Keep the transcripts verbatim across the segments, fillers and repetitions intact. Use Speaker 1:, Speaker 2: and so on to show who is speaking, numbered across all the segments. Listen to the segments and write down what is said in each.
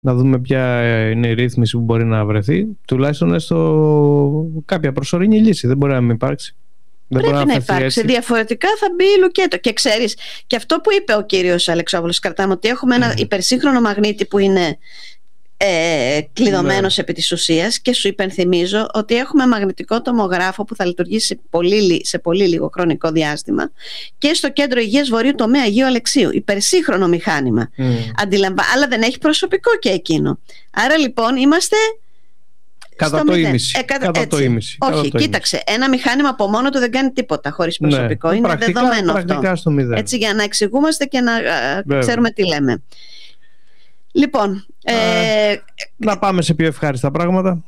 Speaker 1: να δούμε ποια είναι η ρύθμιση που μπορεί να βρεθεί, τουλάχιστον έστω κάποια προσωρινή λύση. Δεν μπορεί να μην υπάρξει.
Speaker 2: Δεν Πρέπει να, να υπάρξει. Έτσι. Διαφορετικά θα μπει λουκέτο. Και ξέρεις, και αυτό που είπε ο κύριος Αλεξόπουλος, κρατάμε ότι έχουμε ένα mm. υπερσύγχρονο μαγνήτη που είναι ε, κλειδωμένος ναι. επί της ουσίας, και σου υπενθυμίζω ότι έχουμε μαγνητικό τομογράφο που θα λειτουργήσει σε πολύ, σε πολύ λίγο χρονικό διάστημα και στο Κέντρο Υγείας Βορείου Τομέα Αγίου Αλεξίου. Υπερσύγχρονο μηχάνημα. Mm. Αντιλαμβα... Αλλά δεν έχει προσωπικό και εκείνο. Άρα λοιπόν είμαστε...
Speaker 1: Κατά το ίμιση.
Speaker 2: Ε, κατα... Κατά το ίμιση. Όχι, κατά το κοίταξε. Ίμιση. Ένα μηχάνημα από μόνο του δεν κάνει τίποτα χωρίς προσωπικό. Ναι. Είναι πρακτικά, δεδομένο πρακτικά αυτό. Στο μηδέν. Έτσι, για να εξηγούμαστε και να Βέβαια. ξέρουμε τι λέμε. Λοιπόν. Ε, ε,
Speaker 1: να πάμε σε πιο ευχάριστα πράγματα.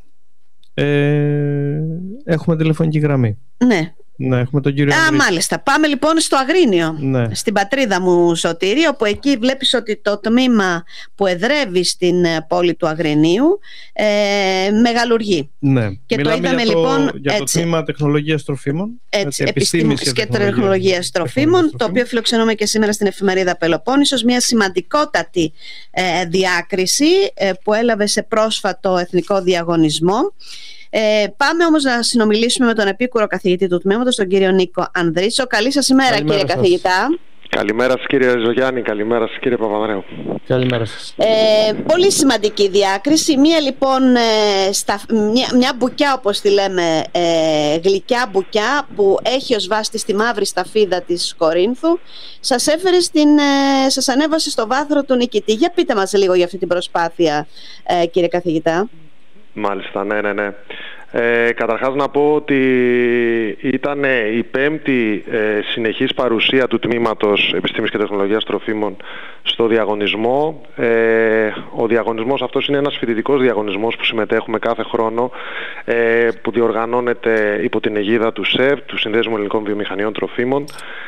Speaker 1: Ε, έχουμε τηλεφωνική γραμμή.
Speaker 2: Ναι.
Speaker 1: Ναι, έχουμε τον κύριο
Speaker 2: Α,
Speaker 1: Ανδρή.
Speaker 2: Μάλιστα. Πάμε λοιπόν στο Αγρίνιο,
Speaker 1: ναι.
Speaker 2: στην πατρίδα μου Σωτήρη, όπου εκεί βλέπεις ότι το τμήμα που εδρεύει στην πόλη του Αγρινίου ε, μεγαλουργεί.
Speaker 1: Ναι.
Speaker 2: Και
Speaker 1: Μιλάμε
Speaker 2: το είδαμε
Speaker 1: για το,
Speaker 2: λοιπόν
Speaker 1: για το
Speaker 2: έτσι,
Speaker 1: τμήμα τεχνολογίας τροφίμων.
Speaker 2: Έτσι, επιστήμης και, και τεχνολογίας τροφίμων, το οποίο φιλοξενούμε και σήμερα στην εφημερίδα Πελοπόννησος, μια σημαντικότατη ε, διάκριση ε, που έλαβε σε πρόσφατο εθνικό διαγωνισμό. Ε, πάμε όμως να συνομιλήσουμε με τον επίκουρο καθηγητή του τμήματος, τον κύριο Νίκο Ανδρίσο. Καλή σας ημέρα. Καλημέρα κύριε σας. Καθηγητά.
Speaker 3: Καλημέρα σας κύριε Ζωγιάννη, καλημέρα σας κύριε Παπανδρέου.
Speaker 1: Καλημέρα σας.
Speaker 2: Ε, πολύ σημαντική διάκριση. Μία λοιπόν ε, στα, μια, μια μπουκιά, όπως τη λέμε, ε, γλυκιά μπουκιά που έχει ως βάση στη μαύρη σταφίδα της Κορίνθου, σας έφερε στην, ε, σας ανέβασε στο βάθρο του νικητή. Για πείτε μας λίγο για αυτή την προσπάθεια ε, κύριε καθηγητά.
Speaker 3: Μάλιστα, ναι, ναι, ναι. Ε, καταρχάς να πω ότι ήταν η πέμπτη ε, συνεχής παρουσία του τμήματος Επιστήμης και Τεχνολογίας Τροφίμων στο διαγωνισμό. Ε, ο διαγωνισμός αυτός είναι ένας φοιτητικός διαγωνισμός που συμμετέχουμε κάθε χρόνο, ε, που διοργανώνεται υπό την αιγίδα του ΣΕΒ, του Συνδέσμου Ελληνικών Βιομηχανιών Τροφίμων.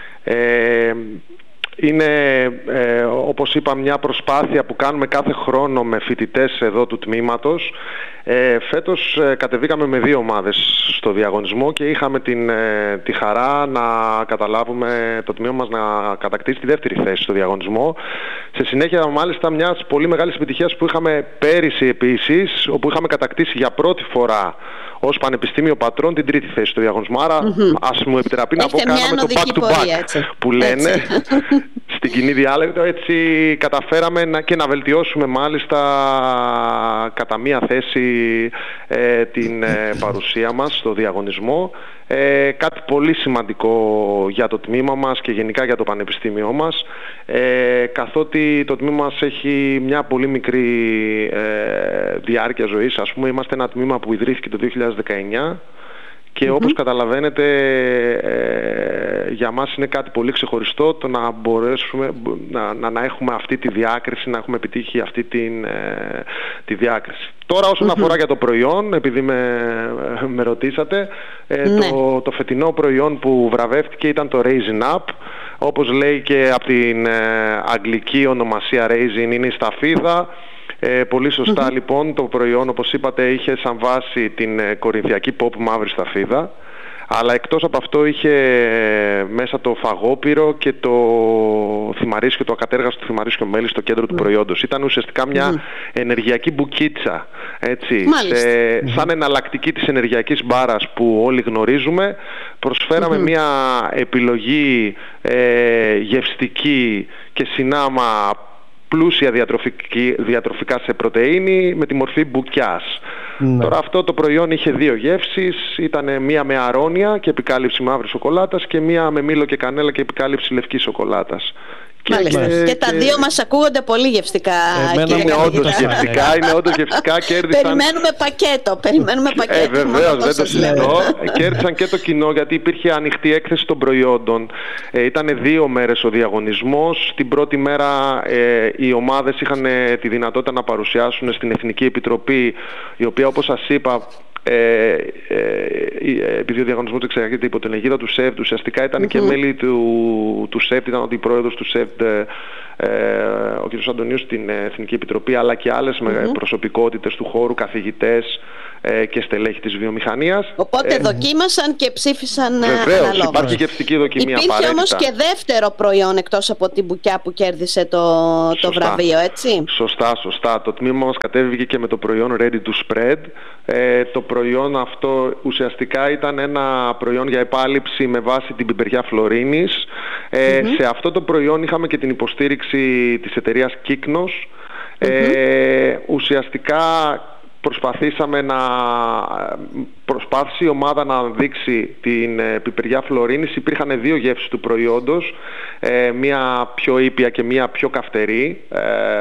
Speaker 3: Ε, Είναι, ε, όπως είπα, μια προσπάθεια που κάνουμε κάθε χρόνο με φοιτητές εδώ του τμήματος. Ε, φέτος ε, κατεβήκαμε με δύο ομάδες στο διαγωνισμό και είχαμε την, ε, τη χαρά να καταλάβουμε το τμήμα μας να κατακτήσει τη δεύτερη θέση στο διαγωνισμό. Σε συνέχεια μάλιστα μιας πολύ μεγάλης επιτυχίας που είχαμε πέρυσι επίσης, όπου είχαμε κατακτήσει για πρώτη φορά ως Πανεπιστήμιο Πατρών την τρίτη θέση στο διαγωνισμό. Άρα mm-hmm. ας μου επιτραπεί να πω, κάναμε το back to back πορεία, που λένε στην κοινή διάλεκτο. Έτσι καταφέραμε να, και να βελτιώσουμε μάλιστα κατά μία θέση ε, την ε, παρουσία μας στο διαγωνισμό. Ε, κάτι πολύ σημαντικό για το τμήμα μας και γενικά για το πανεπιστήμιό μας, ε, καθότι το τμήμα μας έχει μια πολύ μικρή ε, διάρκεια ζωής. Ας πούμε, είμαστε ένα τμήμα που ιδρύθηκε το δύο χιλιάδες δεκαεννιά και mm-hmm. όπως καταλαβαίνετε, ε, για μας είναι κάτι πολύ ξεχωριστό το να μπορέσουμε να, να, να έχουμε αυτή τη διάκριση, να έχουμε επιτύχει αυτή την, ε, τη διάκριση. Τώρα όσον mm-hmm. αφορά για το προϊόν, επειδή με, με ρωτήσατε, ε, ναι. το, το φετινό προϊόν που βραβεύτηκε ήταν το Raisin Up. Όπως λέει και από την ε, αγγλική ονομασία Raisin, είναι η σταφίδα. Ε, πολύ σωστά mm-hmm. λοιπόν το προϊόν, όπως είπατε, είχε σαν βάση την ε, κορινθιακή pop μαύρη σταφίδα, αλλά εκτός από αυτό είχε μέσα το φαγόπυρο και το θυμαρίσιο, το ακατέργαστο θυμαρίσιο μέλι στο κέντρο mm. του προϊόντος. Ήταν ουσιαστικά μια mm. ενεργειακή μπουκίτσα, έτσι, σε, mm. σαν εναλλακτική της ενεργειακής μπάρας που όλοι γνωρίζουμε. Προσφέραμε mm-hmm. μια επιλογή ε, γευστική και συνάμα πλούσια διατροφικά σε πρωτεΐνη με τη μορφή μπουκιάς. Ναι. Τώρα αυτό το προϊόν είχε δύο γεύσεις, ήταν μία με αρώνια και επικάλυψη μαύρης σοκολάτας και μία με μήλο και κανέλα και επικάλυψη λευκής σοκολάτας.
Speaker 2: Και, και, και τα δύο μας ακούγονται πολύ γευστικά.
Speaker 3: Εμένα είναι όντως γευστικά, είναι όντως γευστικά. Κέρδισαν...
Speaker 2: Περιμένουμε πακέτο, περιμένουμε πακέτο.
Speaker 3: Ε, βεβαίως, δεν το συζητώ. Κέρδισαν και το κοινό, γιατί υπήρχε ανοιχτή έκθεση των προϊόντων. Ε, ήταν δύο μέρες ο διαγωνισμός. Την πρώτη μέρα ε, οι ομάδες είχαν ε, τη δυνατότητα να παρουσιάσουν στην Εθνική Επιτροπή, η οποία, όπως σας είπα, Ε, ε, ε, επειδή ο διαγωνισμός εξαρτάται υπό την αιγίδα του ΣΕΒ, ουσιαστικά ήταν mm-hmm. και μέλη του, του ΣΕΒ, ήταν ο αντιπρόεδρος του ΣΕΒ, ε, ο κ. Αντωνίου στην Εθνική Επιτροπή, αλλά και άλλες mm-hmm. προσωπικότητες του χώρου, καθηγητές, ε, και στελέχη της βιομηχανίας.
Speaker 2: Οπότε ε, δοκίμασαν και ψήφισαν αναλόγως.
Speaker 3: Βεβαίως, υπάρχει και φυσική δοκιμία απαραίτητα.
Speaker 2: Υπήρχε όμως και δεύτερο προϊόν εκτός από την μπουκιά που κέρδισε το, το βραβείο, έτσι.
Speaker 3: Σωστά, σωστά. Το τμήμα μας κατέβηκε και με το προϊόν Ready to Spread. Ε, το προϊόν αυτό ουσιαστικά ήταν ένα προϊόν για επάλυψη με βάση την πιπεριά φλωρίνης. Ε, mm-hmm. Σε αυτό το προϊόν είχαμε και την υποστήριξη της εταιρείας Kiknos. Mm-hmm. Ε, ουσιαστικά προσπαθήσαμε να προσπάθησε η ομάδα να δείξει την πιπεριά φλωρίνης. Υπήρχαν δύο γεύσεις του προϊόντος, ε, μία πιο ήπια και μία πιο καυτερή. Ε,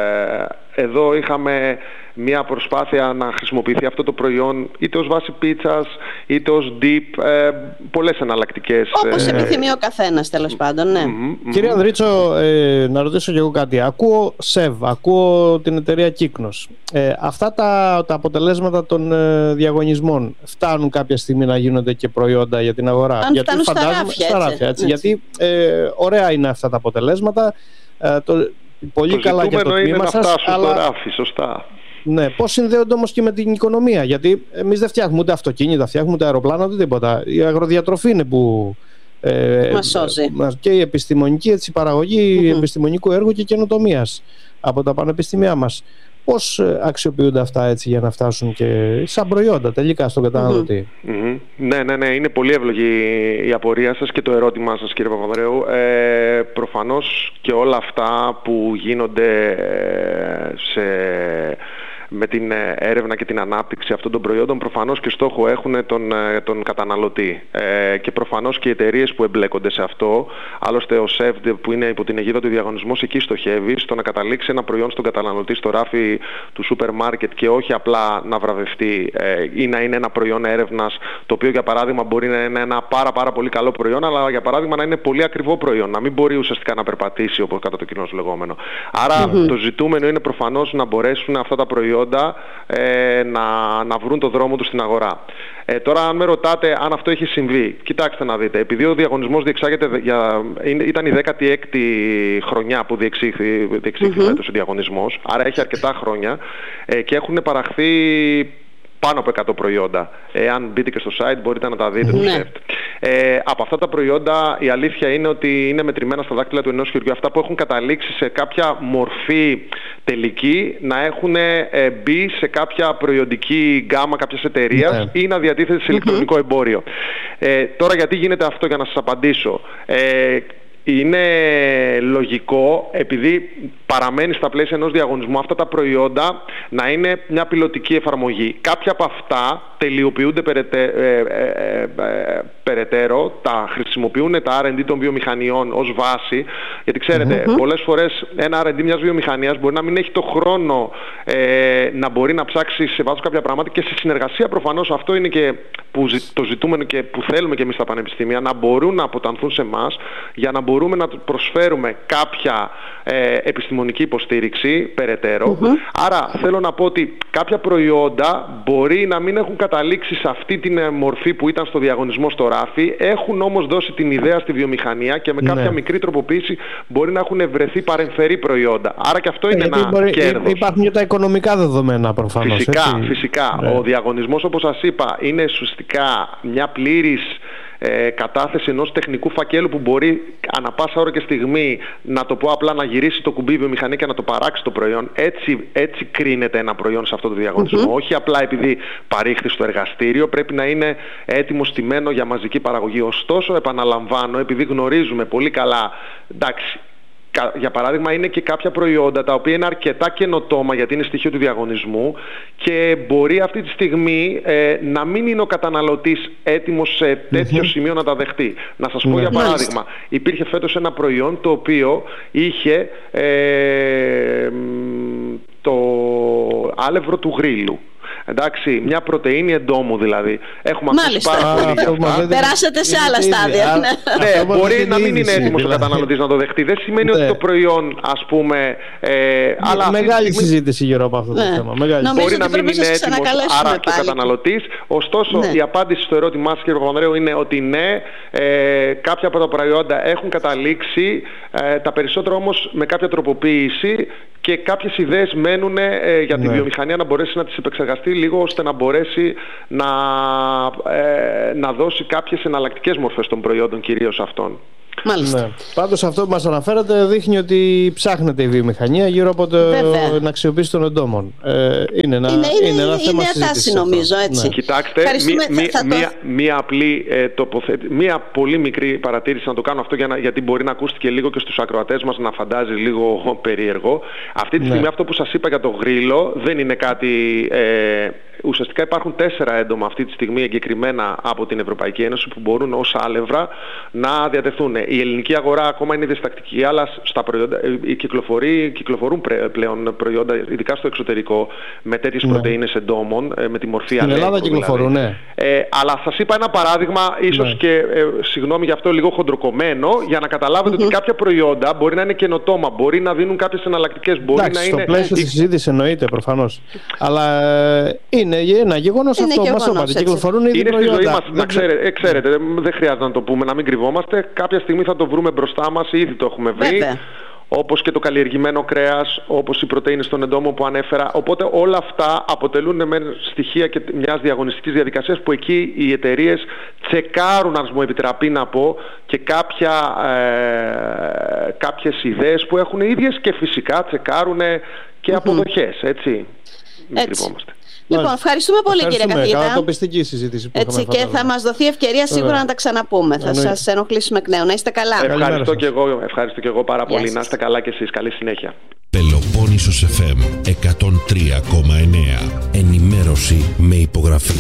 Speaker 3: εδώ είχαμε μια προσπάθεια να χρησιμοποιηθεί αυτό το προϊόν είτε ως βάση πίτσας είτε ως dip, ε, πολλές εναλλακτικές.
Speaker 2: Όπως ε, επιθυμεί ο καθένας, τέλος πάντων, ναι.
Speaker 1: Mm-hmm, mm-hmm. Κύριε Ανδρίτσο, ε, να ρωτήσω και εγώ κάτι. Ακούω σεβ, ακούω την εταιρεία Kiknos. Ε, αυτά τα, τα αποτελέσματα των ε, διαγωνισμών φτάνουν κάποια στιγμή να γίνονται και προϊόντα για την αγορά?
Speaker 2: Αν γιατί φτάνουν στα ράφια,
Speaker 1: στα ράφια, έτσι, έτσι. Γιατί ε, ωραία είναι αυτά τα αποτελέσματα, ε, το, πολύ
Speaker 3: το
Speaker 1: καλά για το τμήμα σας,
Speaker 3: να φτάσουν
Speaker 1: αλλά...
Speaker 3: στο ράφι, σωστά.
Speaker 1: Ναι, πώς συνδέονται όμως και με την οικονομία? Γιατί εμείς δεν φτιάχνουμε ούτε αυτοκίνητα, φτιάχνουμε ούτε αεροπλάνα, ούτε τίποτα. Η αγροδιατροφή είναι που
Speaker 2: ε, μας σώζει.
Speaker 1: Και η επιστημονική έτσι, παραγωγή mm-hmm. επιστημονικού έργου και καινοτομίας από τα πανεπιστήμια μας. Πώς αξιοποιούνται αυτά έτσι για να φτάσουν και σαν προϊόντα τελικά στον καταναλωτή?
Speaker 3: Mm-hmm. Mm-hmm. Ναι, ναι, ναι, είναι πολύ εύλογη η απορία σας και το ερώτημά σας, κύριε Παπανδρέου. Ε, προφανώς και όλα αυτά που γίνονται σε... με την έρευνα και την ανάπτυξη αυτών των προϊόντων προφανώς και στόχο έχουν τον, τον καταναλωτή ε, και προφανώς και οι εταιρείες που εμπλέκονται σε αυτό. Άλλωστε ο σεβ που είναι υπό την αιγίδα του διαγωνισμού εκεί στοχεύει στο να καταλήξει ένα προϊόν στον καταναλωτή στο ράφι του σούπερ μάρκετ και όχι απλά να βραβευτεί ε, ή να είναι ένα προϊόν έρευνας, το οποίο για παράδειγμα μπορεί να είναι ένα πάρα πάρα πολύ καλό προϊόν, αλλά για παράδειγμα να είναι πολύ ακριβό προϊόν, να μην μπορεί ουσιαστικά να περπατήσει όπως κατά το κοινό λεγόμενο. Άρα mm-hmm. το ζητούμενο είναι προφανώς να μπορέσουν αυτά τα προϊόντα Ε, να, να βρουν το δρόμο τους στην αγορά. Ε, τώρα αν με ρωτάτε αν αυτό έχει συμβεί, κοιτάξτε να δείτε, επειδή ο διαγωνισμός διεξάγεται για, ήταν η δέκατη έκτη χρονιά που διεξήχθη, διεξήχθη mm-hmm. φέτος ο διαγωνισμός, άρα έχει αρκετά χρόνια ε, και έχουν παραχθεί πάνω από εκατό προϊόντα. Εάν μπείτε και στο site μπορείτε να τα δείτε. Mm-hmm. Το σεφ. Ε, από αυτά τα προϊόντα η αλήθεια είναι ότι είναι μετρημένα στα δάκτυλα του ενός χεριού. Αυτά που έχουν καταλήξει σε κάποια μορφή τελική να έχουν ε, μπει σε κάποια προϊοντική γκάμα κάποιας εταιρείας mm-hmm. ή να διατίθεται σε ηλεκτρονικό mm-hmm. εμπόριο. Ε, τώρα γιατί γίνεται αυτό, για να σας απαντήσω. Ε, Είναι λογικό, επειδή παραμένει στα πλαίσια ενός διαγωνισμού, αυτά τα προϊόντα να είναι μια πιλωτική εφαρμογή. Κάποια από αυτά τελειοποιούνται περαιτέ, ε, ε, ε, περαιτέρω, τα χρησιμοποιούν τα αρ εντ ντι των βιομηχανιών ως βάση, γιατί ξέρετε, mm-hmm. πολλές φορές ένα αρ εντ ντι μιας βιομηχανίας μπορεί να μην έχει το χρόνο ε, να μπορεί να ψάξει σε βάθος κάποια πράγματα και σε συνεργασία προφανώς, αυτό είναι και που το ζητούμενο και που θέλουμε και εμείς στα πανεπιστήμια, να μπορούν να αποτανθούν σε εμάς για να μπορούμε να προσφέρουμε κάποια ε, επιστημονική υποστήριξη περαιτέρω. Mm-hmm. Άρα θέλω να πω ότι κάποια προϊόντα μπορεί να μην έχουν καταλήξει σε αυτή την μορφή που ήταν στο διαγωνισμό στο ράφι, έχουν όμως δώσει την ιδέα στη βιομηχανία και με κάποια ναι. μικρή τροποποίηση μπορεί να έχουν βρεθεί παρεμφερή προϊόντα. Άρα και αυτό είναι ε, ένα μπορεί, κέρδος.
Speaker 1: Υπάρχουν και τα οικονομικά δεδομένα προφανώς.
Speaker 3: Φυσικά,
Speaker 1: έτσι.
Speaker 3: φυσικά. Ναι. Ο διαγωνισμός, όπως σας είπα, είναι ουσιαστικά μια πλήρης Ε, κατάθεση ενός τεχνικού φακέλου που μπορεί ανά πάσα ώρα και στιγμή, να το πω απλά, να γυρίσει το κουμπί η βιομηχανία και να το παράξει το προϊόν. Έτσι, έτσι κρίνεται ένα προϊόν σε αυτό το διαγωνισμό. Mm-hmm. Όχι απλά επειδή παρήχθη στο εργαστήριο, πρέπει να είναι έτοιμο στημένο για μαζική παραγωγή. Ωστόσο, επαναλαμβάνω, επειδή γνωρίζουμε πολύ καλά, εντάξει, για παράδειγμα είναι και κάποια προϊόντα τα οποία είναι αρκετά καινοτόμα γιατί είναι στοιχείο του διαγωνισμού και μπορεί αυτή τη στιγμή ε, να μην είναι ο καταναλωτής έτοιμος σε τέτοιο mm-hmm. σημείο να τα δεχτεί. Να σας πω mm-hmm. για παράδειγμα, υπήρχε φέτος ένα προϊόν το οποίο είχε ε, το άλευρο του γρίλου. Εντάξει, μια πρωτεΐνη εντόμου δηλαδή. Έχουμε ακούσει πάρα πολύ για αυτά.
Speaker 2: Περάσατε σε άλλα στάδια.
Speaker 3: Ναι, μπορεί να μην είναι έτοιμος ο καταναλωτής να το δεχτεί. Δεν σημαίνει ότι το προϊόν, ας πούμε.
Speaker 1: Μεγάλη συζήτηση γύρω από αυτό το θέμα.
Speaker 3: Μπορεί να μην είναι έτοιμος, άρα και ο καταναλωτής. Ωστόσο, η απάντηση στο ερώτημά σας, κύριε Παπανδρέου, είναι ότι ναι, κάποια από τα προϊόντα έχουν καταλήξει, τα περισσότερα όμως με κάποια τροποποίηση και κάποιες ιδέες μένουν ε, για τη ναι. βιομηχανία να μπορέσει να τις επεξεργαστεί λίγο, ώστε να μπορέσει να, ε, να δώσει κάποιες εναλλακτικές μορφές των προϊόντων, κυρίως αυτών.
Speaker 1: Μάλιστα. Ναι. Πάντως αυτό που μας αναφέρατε δείχνει ότι ψάχνεται η βιομηχανία γύρω από την αξιοποίηση των εντόμων. Ε, είναι ένα,
Speaker 2: είναι,
Speaker 1: είναι, είναι ένα θέμα
Speaker 2: συζήτησης. Είναι τάση νομίζω, έτσι.
Speaker 3: Ναι. Κοιτάξτε, μία, μία, το... μία, μία απλή ε, τοποθέτη, μία πολύ μικρή παρατήρηση να το κάνω αυτό, για να, γιατί μπορεί να ακούστηκε λίγο και στους ακροατές μας να φαντάζει λίγο περίεργο. Αυτή τη στιγμή ναι. αυτό που σας είπα για το γρίλο δεν είναι κάτι... Ε, ουσιαστικά υπάρχουν τέσσερα έντομα αυτή τη στιγμή εγκεκριμένα από την Ευρωπαϊκή Ένωση που μπορούν ως άλευρα να διατεθούν. Η ελληνική αγορά ακόμα είναι διστακτική, αλλά στα προϊόντα, κυκλοφορούν πλέον προϊόντα, ειδικά στο εξωτερικό, με τέτοιες ναι. πρωτεΐνες εντόμων, με τη μορφή αλέγχου.
Speaker 1: Στην Ελλάδα κυκλοφορούν, δηλαδή. ναι.
Speaker 3: Ε, αλλά σας είπα ένα παράδειγμα, ίσως ναι. και, ε, συγγνώμη γι' αυτό, λίγο χοντροκομμένο, για να καταλάβετε mm-hmm. ότι κάποια προϊόντα μπορεί να είναι καινοτόμα, μπορεί να δίνουν κάποιες εναλλακτικές, μπορεί
Speaker 1: Εντάξει,
Speaker 3: να
Speaker 1: στο
Speaker 3: είναι...
Speaker 1: Στο πλαίσιο της συζήτησης εννοείται προφανώς. Αλλά ε, είναι ένα γεγονός αυτό, μας το είπατε, κυκλοφορούν ήδη προϊόντα.
Speaker 3: Είναι στη ζωή μας, να ξέρετε, ε, ξέρετε, δεν χρειάζεται να το πούμε, να μην κρυβόμαστε. Κάποια στιγμή θα το βρούμε μπροστά μας, ήδη το έχουμε βρει.
Speaker 2: Βέβαια.
Speaker 3: Όπως και το καλλιεργημένο κρέας, όπως οι πρωτεΐνες των εντόμων που ανέφερα. Οπότε όλα αυτά αποτελούν με στοιχεία και μιας διαγωνιστικής διαδικασίας, που εκεί οι εταιρείες τσεκάρουν, αν μου επιτραπεί να πω, και κάποια, ε, κάποιες ιδέες που έχουν οι ίδιες, και φυσικά τσεκάρουν και mm-hmm. αποδοχές, έτσι. Μην κρυβόμαστε.
Speaker 2: Λοιπόν, ευχαριστούμε πολύ,
Speaker 1: ευχαριστούμε.
Speaker 2: κύριε καθηγητά.
Speaker 1: Κατατοπιστική συζήτηση που
Speaker 2: Έτσι, και θα μας δοθεί ευκαιρία σίγουρα Ωραία. να τα ξαναπούμε. Θα
Speaker 1: Εννοεί.
Speaker 2: σας ενοχλήσουμε εκ νέου. Να είστε καλά.
Speaker 3: Ευχαριστώ και εγώ, ευχαριστώ και εγώ πάρα πολύ. Να είστε καλά κι εσείς. Καλή συνέχεια.
Speaker 4: Πελοπόννησος εφ εμ εκατόν τρία κόμμα εννέα. Ενημέρωση με υπογραφή.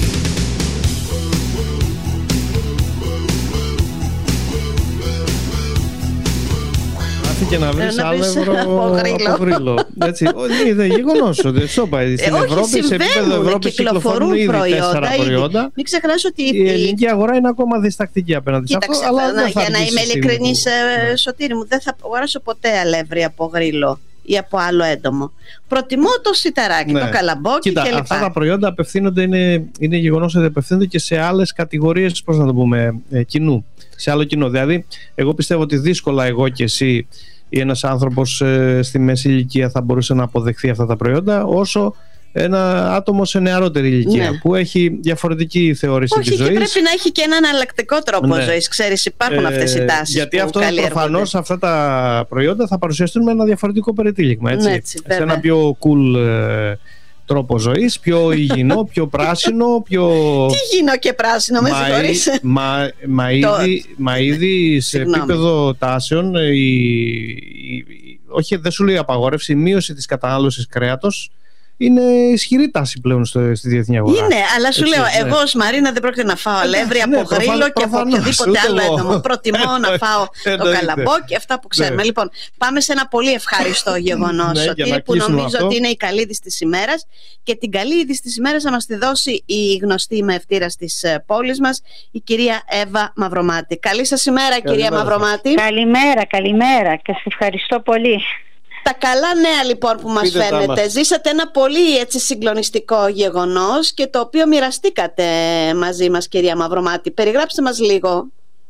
Speaker 1: Και να βρεις άλευρο από γρίλο. Είναι γεγονός ότι στην Ευρώπη, σε επίπεδο Ευρώπης κυκλοφορούν ήδη τέσσερα προϊόντα.
Speaker 2: Μην ξεχνάς ότι
Speaker 1: η ελληνική αγορά είναι ακόμα διστακτική απέναντι σε αυτό.
Speaker 2: Αλλά για να είμαι ειλικρινής, Σωτήρη μου, δεν θα αγοράσω ποτέ αλεύρι από γρίλο ή από άλλο έντομο. Προτιμώ το σιταράκι, ναι. το καλαμπόκι
Speaker 1: Κοίτα,
Speaker 2: κλπ.
Speaker 1: Αυτά τα προϊόντα απευθύνονται, είναι, είναι γεγονός ότι απευθύνονται και σε άλλες κατηγορίες, πώς να το πούμε, ε, κοινού. Σε άλλο κοινό. Δηλαδή, εγώ πιστεύω ότι δύσκολα εγώ και εσύ ή ένας άνθρωπος ε, στη μέση ηλικία θα μπορούσε να αποδεχθεί αυτά τα προϊόντα, όσο ένα άτομο σε νεαρότερη ηλικία ναι. που έχει διαφορετική θεώρηση
Speaker 2: Όχι,
Speaker 1: της ζωής.
Speaker 2: Όχι, και πρέπει να έχει και έναν εναλλακτικό τρόπο ναι. ζωής. Ξέρεις, υπάρχουν ε, αυτές οι τάσεις.
Speaker 1: Γιατί
Speaker 2: που
Speaker 1: αυτό προφανώς αυτά τα προϊόντα θα παρουσιαστούν με ένα διαφορετικό περιτύλιγμα. Έτσι. Ναι, έτσι, σε ένα πιο cool ε, τρόπο ζωής, πιο υγιεινό, πιο πράσινο, πιο...
Speaker 2: Τι υγιεινό και πράσινο, με συγχωρείς.
Speaker 1: Μα, μα, ήδη, μα ήδη σε επίπεδο τάσεων, η, η, η, όχι δεν σου λέει απαγόρευση, η μείωση της κατανάλωσης κρέατος είναι ισχυρή τάση πλέον στο, στη διεθνή αγορά.
Speaker 2: Είναι, αλλά σου Έτσι, λέω, ναι. εγώ ως Μαρίνα δεν πρόκειται να φάω αλεύρι από ναι, γρίλο και από οποιοδήποτε άλλο έντομο. Προτιμώ να φάω το καλαμπόκι, αυτά που ξέρουμε. Ναι. Λοιπόν, πάμε σε ένα πολύ ευχάριστο γεγονός, Σωτήρη, που νομίζω αυτό. ότι είναι η καλή είδηση της ημέρας. Και την καλή είδηση της ημέρας θα μας τη δώσει η γνωστή μαευτήρας της πόλης μας, η κυρία Εύα Μαυρομάτη. Καλή σας ημέρα, κυρία Μαυρομάτη.
Speaker 5: Καλημέρα, καλημέρα και σας ευχαριστώ πολύ.
Speaker 2: Τα καλά νέα λοιπόν που μας Πείτε φαίνεται. Ζήσατε ένα πολύ έτσι συγκλονιστικό γεγονός και το οποίο μοιραστήκατε μαζί μας, κυρία Μαυρομάτη. Περιγράψτε μας λίγο.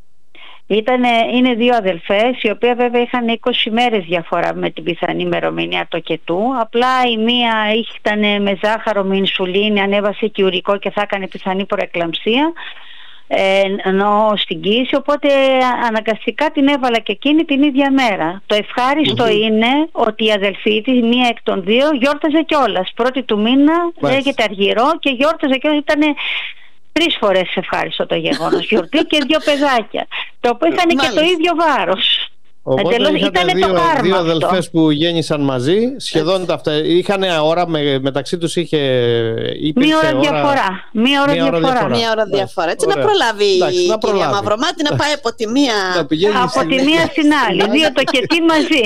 Speaker 5: Ήτανε, είναι δύο αδελφές, οι οποίες βέβαια είχαν είκοσι μέρες διαφορά με την πιθανή ημερομηνία τοκετού. Απλά η μία ήταν με ζάχαρο, με ινσουλίνη, ανέβασε και ουρικό και θα έκανε πιθανή προεκλαμψία. Ε, ενώ στην κοίηση, οπότε αναγκαστικά την έβαλα και εκείνη την ίδια μέρα. Το ευχάριστο mm-hmm. είναι ότι η αδελφή της, μία εκ των δύο, γιόρταζε κιόλας. Πρώτη του μήνα, λέγεται Αργυρό, και γιόρταζε κιόλας. Ήταν τρεις φορές ευχάριστο το γεγονός. Γιορτή και δύο παιδάκια, το οποίο είχαν και το ίδιο βάρος.
Speaker 1: Οπότε είχατε δύο, δύο αδελφές που γέννησαν μαζί, σχεδόν τα αυτά. Είχαν ώρα με, μεταξύ τους, είχε
Speaker 5: μία ώρα, ώρα διαφορά. Μία ώρα, μία ώρα διαφορά. διαφορά.
Speaker 2: Μία ώρα διαφορά. Έτσι Ωραία. να προλάβει
Speaker 1: Εντάξει,
Speaker 2: η
Speaker 1: να προλάβει.
Speaker 2: κυρία Μαυρομάτη να πάει από τη μία,
Speaker 5: από τη μία στην άλλη. Δύο το και τι μαζί.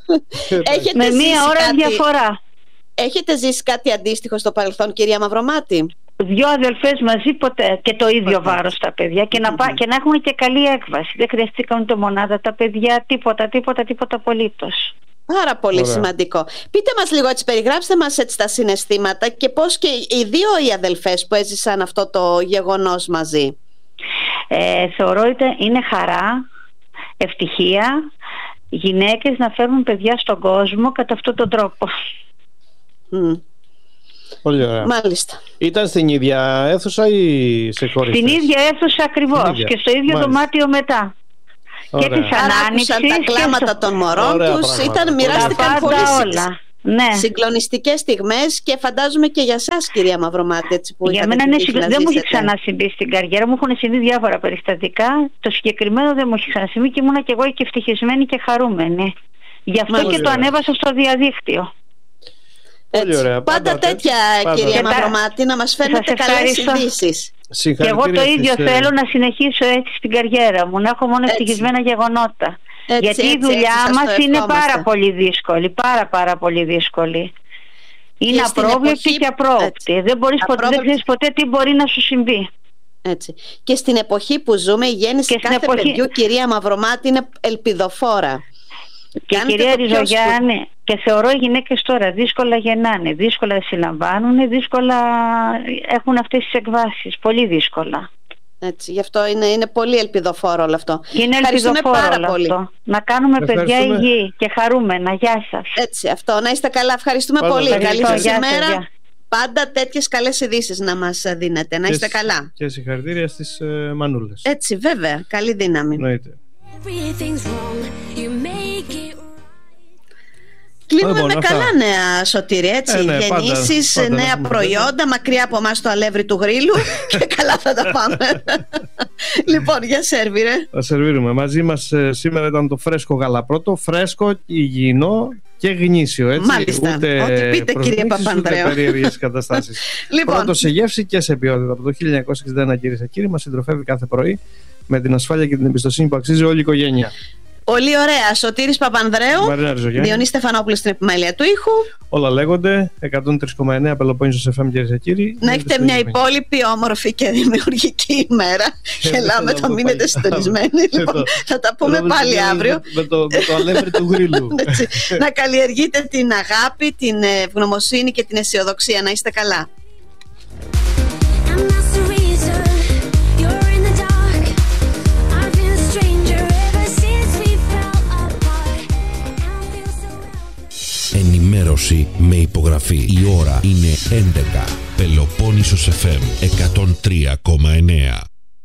Speaker 5: με μία ώρα
Speaker 2: κάτι...
Speaker 5: διαφορά.
Speaker 2: Έχετε ζήσει κάτι αντίστοιχο στο παρελθόν, κυρία Μαυρομάτη?
Speaker 5: Δύο αδελφές μαζί ποτέ και το ίδιο βάρος τα παιδιά και, mm-hmm. να, και να έχουμε και καλή έκβαση. Δεν χρειαστήκαν ούτε μονάδα τα παιδιά, τίποτα, τίποτα, τίποτα απολύτως.
Speaker 2: Πάρα πολύ Ωραία. σημαντικό. Πείτε μας λίγο έτσι, περιγράψτε μας έτσι τα συναισθήματα και πώς και οι δύο οι αδελφές που έζησαν αυτό το γεγονός μαζί.
Speaker 5: Ε, θεωρώ ότι είναι χαρά, ευτυχία. γυναίκες να φέρουν παιδιά στον κόσμο κατά αυτόν τον τρόπο.
Speaker 2: Mm.
Speaker 1: Πολύ ωραία.
Speaker 2: Μάλιστα.
Speaker 1: Ήταν στην ίδια αίθουσα ή σε χωριστές?
Speaker 5: Στην ίδια αίθουσα ακριβώς ίδια. Και στο ίδιο Μάλιστα. δωμάτιο μετά. Ωραία. Και τις ανάνοιξης.
Speaker 2: Άκουσαν τα κλάματα στο... των μωρών τους. Ήταν, μοιράστηκαν πολύ
Speaker 5: όλα. Ναι.
Speaker 2: Συγκλονιστικές στιγμές και φαντάζομαι και για σας, κυρία Μαυρομάτη, έτσι, που
Speaker 5: για μένα ναι, συγκλ... δεν μου έχει ξανασυμβεί στην καριέρα μου. Έχουν συμβεί διάφορα περιστατικά. Το συγκεκριμένο δεν μου έχει ξανασυμβεί και ήμουνα και εγώ και ευτυχισμένη και χαρούμενη. Γι' αυτό Μάλιστα. και το ανέβασα στο διαδίκτυο.
Speaker 1: Πολύ ωραία.
Speaker 2: Πάντα, πάντα τέτοια, πάντα. Κυρία Μαυρομάτη, να μας φαίνεται καλές ειδήσεις.
Speaker 5: Και εγώ το ίδιο στις... θέλω να συνεχίσω έτσι στην καριέρα μου, να έχω μόνο ευτυχισμένα γεγονότα. Έτσι, γιατί έτσι, η δουλειά έτσι, μας είναι πάρα πολύ δύσκολη, πάρα πάρα πολύ δύσκολη. Είναι απρόβλεπτη εποχή... και απρόοπτη. Δεν, μπορείς Απρόβλεπτη... ποτέ, δεν ξέρεις ποτέ τι μπορεί να σου συμβεί.
Speaker 2: Έτσι. Και στην εποχή που ζούμε, η γέννηση κάθε εποχή... παιδιού, κυρία Μαυρομάτη, είναι ελπιδοφόρα.
Speaker 5: Και η κυρία Ριζογιάννη, που... και θεωρώ οι γυναίκες τώρα δύσκολα γεννάνε, δύσκολα συλλαμβάνουν, δύσκολα έχουν αυτές τις εκβάσεις, πολύ δύσκολα.
Speaker 2: Έτσι, γι' αυτό είναι, είναι πολύ ελπιδοφόρο όλο αυτό.
Speaker 5: Είναι ελπιδοφόρο όλο πολύ. αυτό. Να κάνουμε παιδιά υγιή και χαρούμενα. Γεια σας.
Speaker 2: Έτσι, αυτό. Να είστε καλά. Ευχαριστούμε Πάντα πολύ. Καλή σας ημέρα. Πάντα τέτοιες καλές ειδήσεις να μας δίνετε. Να είστε
Speaker 1: και
Speaker 2: καλά.
Speaker 1: Και συγχαρητήρια στις ε, μανούλες.
Speaker 2: Έτσι, βέβαια. Καλή δύναμη.
Speaker 1: Νοείται.
Speaker 2: Κλείνουμε λοιπόν, με αυτά. Καλά νέα, Σωτήρη, έτσι. Ε, ναι, γεννήσεις, πάντα, πάντα νέα προϊόντα, πάντα. Μακριά από εμάς το αλεύρι του γρίλου και καλά θα τα πάμε. Λοιπόν, για σερβίρε.
Speaker 1: Θα σερβίρουμε. Μαζί μας ε, σήμερα ήταν το φρέσκο γαλαπρότο, φρέσκο, υγιεινό και γνήσιο, έτσι.
Speaker 2: Μάλιστα,
Speaker 1: ούτε
Speaker 2: ό,τι πείτε κύριε Παπανδρέου.
Speaker 1: Ούτε περίεργες καταστάσεις. Λοιπόν. Πρώτο σε γεύση και σε ποιότητα. Από το χίλια εννιακόσια εξήντα ένα, κυρίες και κύριοι, μας συντροφεύει κάθε πρωί με την ασφάλεια και την εμπιστοσύνη που αξίζει όλη η οικογένεια.
Speaker 2: Πολύ ωραία. Σωτήρης Παπανδρέου, Διονύση Στεφανόπουλος στην επιμέλεια του ήχου.
Speaker 1: Όλα λέγονται. εκατόν τρία κόμμα εννέα Πελοπόννησος εφ εμ, κυρίες και κύριοι.
Speaker 2: Να έχετε μια υπόλοιπη όμορφη και δημιουργική ημέρα. Γελάμε, θα μείνετε συντονισμένοι. Λοιπόν, θα τα πούμε πάλι αύριο.
Speaker 1: Με το αλεύρι του γρίλου.
Speaker 2: Να καλλιεργείτε την αγάπη, την ευγνωμοσύνη και την αισιοδοξία. Να είστε καλά.
Speaker 4: Ενημέρωση με υπογραφή. Η ώρα είναι έντεκα. Πελοπόννησος εφ εμ εκατόν τρία κόμμα εννέα.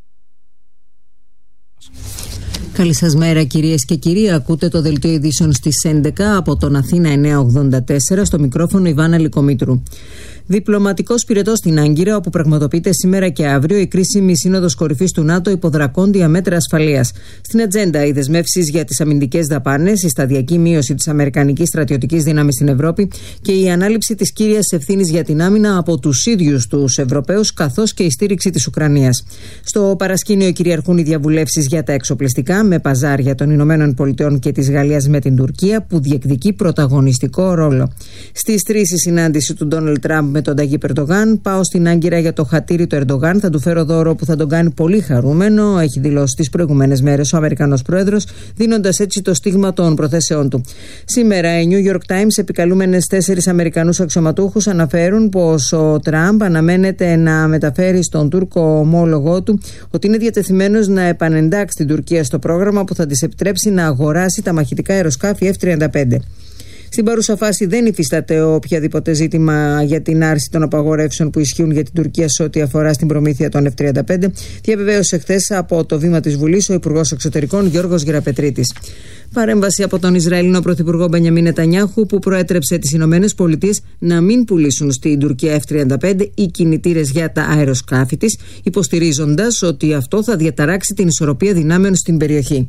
Speaker 6: Καλή σας μέρα, κυρίες και κύριοι. Ακούτε το δελτίο ειδήσεων στις έντεκα από τον Αθήνα εννιακόσια ογδόντα τέσσερα, στο μικρόφωνο Ιβάνα Λικομήτρου. Διπλωματικός πυρετός στην Άγκυρα, όπου πραγματοποιείται σήμερα και αύριο η κρίσιμη σύνοδος κορυφής του ΝΑΤΟ υπό δρακόντια μέτρα ασφαλείας. Στην ατζέντα οι δεσμεύσεις για τις αμυντικές δαπάνες, η σταδιακή μείωση της αμερικανικής στρατιωτικής δύναμης στην Ευρώπη και η ανάληψη της κύριας ευθύνης για την άμυνα από τους ίδιους τους Ευρωπαίους, καθώς και η στήριξη της Ουκρανίας. Στο παρασκήνιο κυριαρχούν οι διαβουλεύσεις για τα εξοπλιστικά, με παζάρια των Ηνωμένων Πολιτειών και της Γαλλίας με την Τουρκία, που διεκδικεί πρωταγωνιστικό ρόλο. Στις τρεις η συνάντηση του Ντόναλντ Τραμπ με τον Ταγίπ Ερντογάν. Πάω στην Άγκυρα για το χατήρι του Ερντογάν. Θα του φέρω δώρο που θα τον κάνει πολύ χαρούμενο, έχει δηλώσει τις προηγούμενες μέρες ο Αμερικανός πρόεδρος, δίνοντας έτσι το στίγμα των προθέσεών του. Σήμερα οι New York Times, επικαλούμενες τέσσερις Αμερικανούς αξιωματούχους, αναφέρουν πως ο Τραμπ αναμένεται να μεταφέρει στον Τούρκο ομόλογό του ότι είναι διατεθειμένος να επανεντάξει την Τουρκία στο πρόγραμμα που θα της επιτρέψει να αγοράσει τα μαχητικά αεροσκάφη εφ τριάντα πέντε. Στην παρούσα φάση δεν υφίσταται οποιαδήποτε ζήτημα για την άρση των απαγορεύσεων που ισχύουν για την Τουρκία σε ό,τι αφορά στην προμήθεια των εφ τριάντα πέντε, διαβεβαίωσε χθες από το βήμα της Βουλής ο Υπουργός Εξωτερικών Γιώργος Γεραπετρίτης. Παρέμβαση από τον Ισραηλινό Πρωθυπουργό Μπενιαμίν Νετανιάχου, που προέτρεψε τις Ηνωμένες Πολιτείες να μην πουλήσουν στην Τουρκία εφ τριάντα πέντε ή κινητήρες για τα αεροσκάφη της, υποστηρίζοντας ότι αυτό θα διαταράξει την ισορροπία δυνάμεων στην περιοχή.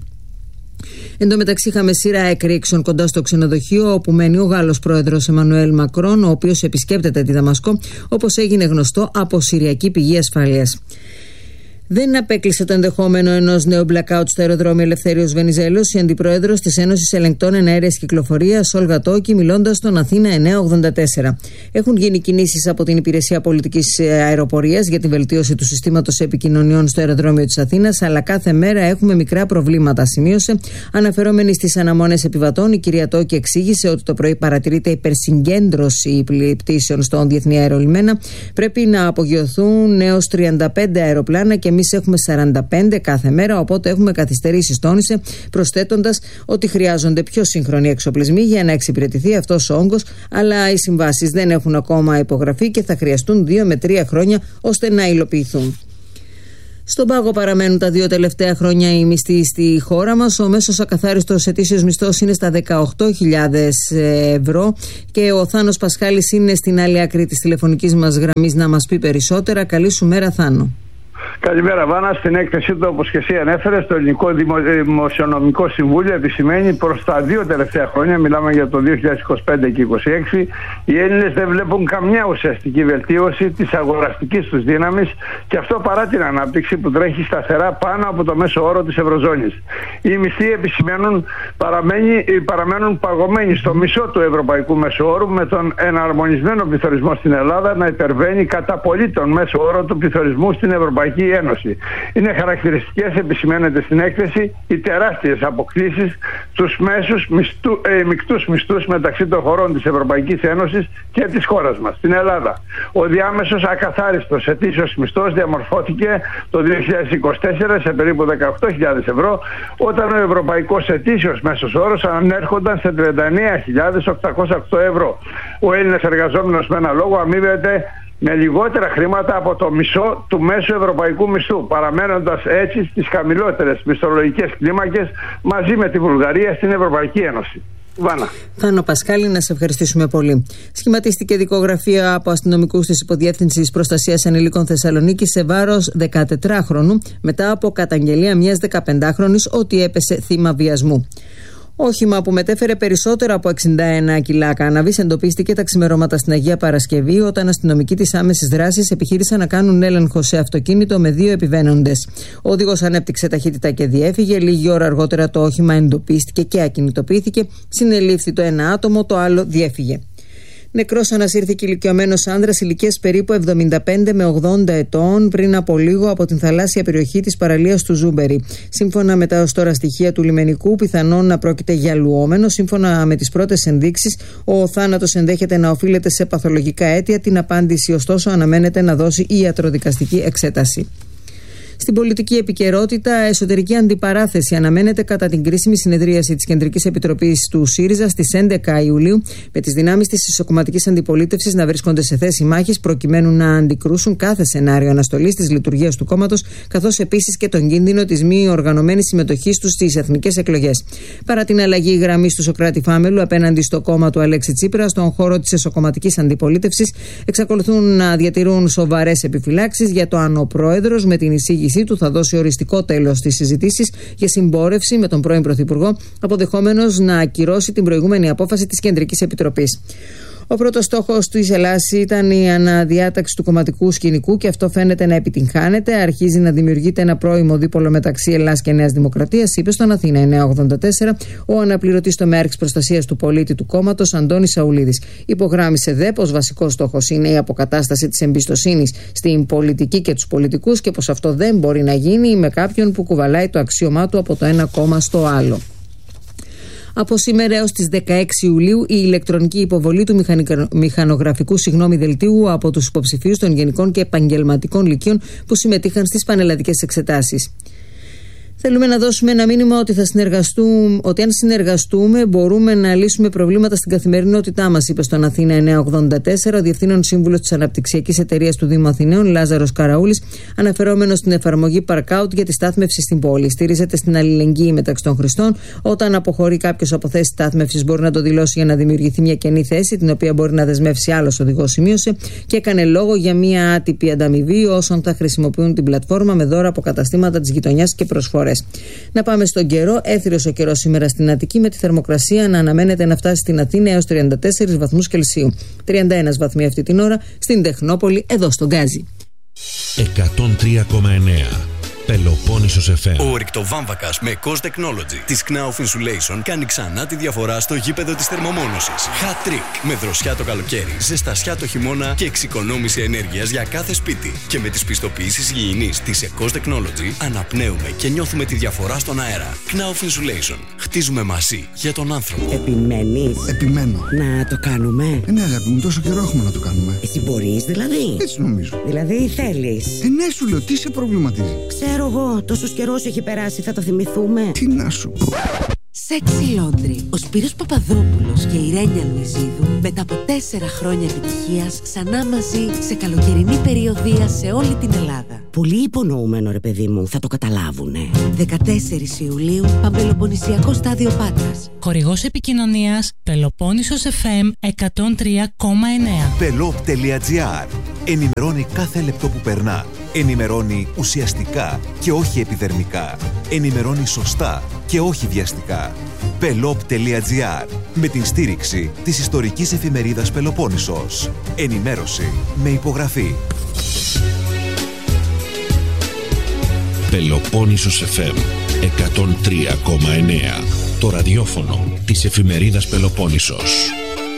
Speaker 6: Εν τω μεταξύ, είχαμε σειρά εκρήξεων κοντά στο ξενοδοχείο όπου μένει ο Γάλλος πρόεδρος Εμμανουέλ Μακρόν, ο οποίος επισκέπτεται τη Δαμασκό, όπως έγινε γνωστό από συριακή πηγή ασφαλείας. Δεν απέκλεισε το ενδεχόμενο ενός νέου blackout στο αεροδρόμιο Ελευθέριος Βενιζέλος η αντιπρόεδρος της Ένωσης Ελεγκτών Εναέρειας Κυκλοφορίας, Όλγα Τόκη, μιλώντας στον Αθήνα εννιακόσια ογδόντα τέσσερα. Έχουν γίνει κινήσεις από την Υπηρεσία Πολιτικής Αεροπορίας για τη βελτίωση του συστήματος επικοινωνιών στο αεροδρόμιο της Αθήνας, αλλά κάθε μέρα έχουμε μικρά προβλήματα, σημείωσε. Αναφερόμενη στις αναμονές επιβατών, η κυρία Τόκη εξήγησε ότι το πρωί παρατηρείται υπερσυγκέντρωση πτήσεων στον διεθνή αερολιμένα. Πρέπει να απογειωθούν έως τριάντα πέντε αεροπλάνα και Εμείς έχουμε σαράντα πέντε κάθε μέρα, οπότε έχουμε καθυστερήσεις, τόνισε, προσθέτοντας ότι χρειάζονται πιο σύγχρονοι εξοπλισμοί για να εξυπηρετηθεί αυτός ο όγκος, αλλά οι συμβάσεις δεν έχουν ακόμα υπογραφεί και θα χρειαστούν δύο με τρία χρόνια ώστε να υλοποιηθούν. Στον πάγο παραμένουν τα δύο τελευταία χρόνια οι μισθοί στη χώρα μας. Ο μέσος ακαθάριστος ετήσιος μισθός είναι στα δεκαοκτώ χιλιάδες ευρώ και ο Θάνος Πασχάλης είναι στην άλλη άκρη της τηλεφωνικής μας γραμμής να μας πει περισσότερα. Καλή σου μέρα, Θάνο.
Speaker 7: Καλημέρα, Βάνα. Στην έκθεσή του, όπως και εσύ ανέφερες, το Ελληνικό Δημοσιονομικό Συμβούλιο επισημαίνει προς τα δύο τελευταία χρόνια, μιλάμε για το δύο χιλιάδες είκοσι πέντε και είκοσι έξι, οι Έλληνες δεν βλέπουν καμιά ουσιαστική βελτίωση της αγοραστικής τους δύναμης, και αυτό παρά την ανάπτυξη που τρέχει σταθερά πάνω από το μέσο όρο της Ευρωζώνης. Οι μισθοί, επισημαίνουν, παραμένουν παγωμένοι στο μισό του ευρωπαϊκού μέσου όρου, με τον εναρμονισμένο πληθωρισμό στην Ελλάδα να υπερβαίνει κατά πολύ τον μέσο όρο του πληθωρισμού στην Ευρωπαϊκή Ένωση. Είναι χαρακτηριστικές, επισημαίνεται στην έκθεση, οι τεράστιες αποκλίσεις στους μέσους μισθού, ε, μικτούς μισθούς μεταξύ των χωρών της Ευρωπαϊκής Ένωσης και της χώρας μας, στην Ελλάδα. Ο διάμεσος ακαθάριστος ετήσιος μισθός διαμορφώθηκε το δύο χιλιάδες είκοσι τέσσερα σε περίπου δεκαοκτώ χιλιάδες ευρώ, όταν ο ευρωπαϊκός ετήσιος μέσος όρος ανέρχονταν σε τριάντα εννέα χιλιάδες οκτακόσια οκτώ ευρώ. Ο Έλληνας εργαζόμενος με ένα λόγο αμείβεται με λιγότερα χρήματα από το μισό του μέσου ευρωπαϊκού μισθού, παραμένοντας έτσι στις χαμηλότερες μισθολογικές κλίμακες μαζί με τη Βουλγαρία στην Ευρωπαϊκή Ένωση. Βάνα.
Speaker 6: Θάνο Πασχάλη, να σε ευχαριστήσουμε πολύ. Σχηματίστηκε δικογραφία από αστυνομικούς της Υποδιεύθυνσης Προστασίας Ανηλίκων Θεσσαλονίκης σε βάρος δεκατετράχρονου μετά από καταγγελία μιας δεκαπεντάχρονης ότι έπεσε θύμα βιασμού. Όχημα που μετέφερε περισσότερα από εξήντα ένα κιλά κάναβης εντοπίστηκε τα ξημερώματα στην Αγία Παρασκευή, όταν αστυνομικοί της άμεσης δράσης επιχείρησαν να κάνουν έλεγχο σε αυτοκίνητο με δύο επιβαίνοντες. Ο οδηγός ανέπτυξε ταχύτητα και διέφυγε. Λίγη ώρα αργότερα το όχημα εντοπίστηκε και ακινητοποιήθηκε. Συνελήφθη το ένα άτομο, το άλλο διέφυγε. Νεκρός ανασύρθηκε ηλικιωμένος άνδρας ηλικίας περίπου εβδομήντα πέντε με ογδόντα ετών πριν από λίγο από την θαλάσσια περιοχή της παραλίας του Ζούμπερι. Σύμφωνα με τα ως τώρα στοιχεία του λιμενικού, πιθανόν να πρόκειται για λουόμενο. Σύμφωνα με τις πρώτες ενδείξεις, ο θάνατος ενδέχεται να οφείλεται σε παθολογικά αίτια. Την απάντηση, ωστόσο, αναμένεται να δώσει η ιατροδικαστική εξέταση. Στην πολιτική επικαιρότητα, εσωτερική αντιπαράθεση αναμένεται κατά την κρίσιμη συνεδρίαση της Κεντρικής Επιτροπής του ΣΥΡΙΖΑ στις έντεκα Ιουλίου, με τις δυνάμεις της ισοκομματικής αντιπολίτευσης να βρίσκονται σε θέση μάχης προκειμένου να αντικρούσουν κάθε σενάριο αναστολής της λειτουργίας του κόμματος, καθώς επίσης και τον κίνδυνο της μη οργανωμένης συμμετοχής τους στις εθνικές εκλογές. Παρά την αλλαγή γραμμής του Σωκράτη Φάμελου απέναντι στο κόμμα του Αλέξη Τσίπρα, στον χώρο της εσωκομματικής αντιπολίτευσης εξακολουθούν να διατηρούν σοβαρές επιφυλάξεις για το αν ο πρόεδρος με την εισήγηση του θα δώσει οριστικό τέλος στις συζητήσεις για συμπόρευση με τον πρώην Πρωθυπουργό, αποδεχόμενος να ακυρώσει την προηγούμενη απόφαση της Κεντρικής Επιτροπής. Ο πρώτος στόχος της Ελλάδας ήταν η αναδιάταξη του κομματικού σκηνικού και αυτό φαίνεται να επιτυγχάνεται. Αρχίζει να δημιουργείται ένα πρώιμο δίπολο μεταξύ Ελλάδας και Νέας Δημοκρατίας, είπε στον Αθήνα εννιακόσια ογδόντα τέσσερα ο αναπληρωτής τομέαρχης προστασίας του πολίτη του κόμματος Αντώνης Σαουλίδης. Υπογράμμισε δε πως βασικός στόχος είναι η αποκατάσταση της εμπιστοσύνης στην πολιτική και τους πολιτικούς και πως αυτό δεν μπορεί να γίνει με κάποιον που κουβαλάει το αξίωμά του από το ένα κόμμα στο άλλο. Από σήμερα έως τις δεκαέξι Ιουλίου η ηλεκτρονική υποβολή του μηχανογραφικού συγγνώμη δελτίου από τους υποψηφίους των γενικών και επαγγελματικών λυκείων που συμμετείχαν στις πανελλαδικές εξετάσεις. Θέλουμε να δώσουμε ένα μήνυμα ότι, θα συνεργαστούμε, ότι αν συνεργαστούμε μπορούμε να λύσουμε προβλήματα στην καθημερινότητά μας, είπε στον Αθήνα εννιακόσια ογδόντα τέσσερα ο Διευθύνων Σύμβουλος της Αναπτυξιακής Εταιρείας του Δήμου Αθηναίων, Λάζαρος Καραούλης, αναφερόμενος στην εφαρμογή Parkout για τη στάθμευση στην πόλη. Στηρίζεται στην αλληλεγγύη μεταξύ των χρηστών. Όταν αποχωρεί κάποιος από θέση στάθμευσης, μπορεί να το δηλώσει για να δημιουργηθεί μια κενή θέση, την οποία μπορεί να δεσμεύσει άλλος οδηγός, σημείωσε, και έκανε λόγο για μια άτυπη ανταμοιβή όσων θα χρησιμοποιούν την πλατφόρμα με δώρα από καταστήματα της γειτονιάς και προσφορές. Να πάμε στον καιρό. Έθριος ο καιρός σήμερα στην Αττική, με τη θερμοκρασία να αναμένεται να φτάσει στην Αθήνα έως τριάντα τέσσερις βαθμούς Κελσίου. τριάντα ένα βαθμοί αυτή την ώρα στην Τεχνόπολη, εδώ στον Γκάζι.
Speaker 4: εκατόν τρία κόμμα εννέα Πελοπόννησος εφ εμ.
Speaker 8: Ο ορυκτοβάμβακας με Cost Technology της Knauf Insulation κάνει ξανά τη διαφορά στο γήπεδο της θερμομόνωσης. Hat trick. Με δροσιά το καλοκαίρι, ζεστασιά το χειμώνα και εξοικονόμηση ενέργειας για κάθε σπίτι. Και με τις πιστοποιήσεις υγιεινής της Cost Technology αναπνέουμε και νιώθουμε τη διαφορά στον αέρα. Knauf Insulation. Χτίζουμε μαζί για τον άνθρωπο.
Speaker 9: Επιμένεις?
Speaker 10: Επιμένω.
Speaker 9: Να το κάνουμε?
Speaker 10: Ε, ναι, αγάπη μου, τόσο καιρό έχουμε να το κάνουμε.
Speaker 9: Εσύ μπορείς δηλαδή?
Speaker 10: Έτσι νομίζω.
Speaker 9: Δηλαδή θέλεις?
Speaker 10: Ε, ναι, σου λέω, τι σε προβληματίζει?
Speaker 9: Ξέρω εγώ, τόσος καιρός έχει περάσει, θα το θυμηθούμε.
Speaker 10: Τι να σου πω.
Speaker 11: Sexy Laundry. Ο Σπύρος Παπαδόπουλος και η Ρένια Λουιζίδου μετά από τέσσερα χρόνια επιτυχίας ξανά μαζί σε καλοκαιρινή περιοδεία σε όλη την Ελλάδα.
Speaker 9: Πολύ υπονοούμενο ρε παιδί μου, θα το καταλάβουνε.
Speaker 11: δεκατέσσερις Ιουλίου, Παμπελοποννησιακό στάδιο Πάτρας.
Speaker 12: Χορηγός επικοινωνίας Πελοπόννησος εφ εμ εκατόν τρία κόμμα εννέα.
Speaker 13: Πελόπ τελεία τζι άρ. Ενημερώνει κάθε λεπτό που περνά. Ενημερώνει ουσιαστικά και όχι επιδερμικά. Ενημερώνει σωστά και όχι βιαστικά. Πελόπ τελεία τζι άρ. Με την στήριξη της ιστορικής εφημερίδας Πελοπόννησος. Ενημέρωση με υπογραφή.
Speaker 4: Πελοπόννησος εφ εμ εκατόν τρία κόμμα εννέα. Το ραδιόφωνο της εφημερίδας Πελοπόννησος.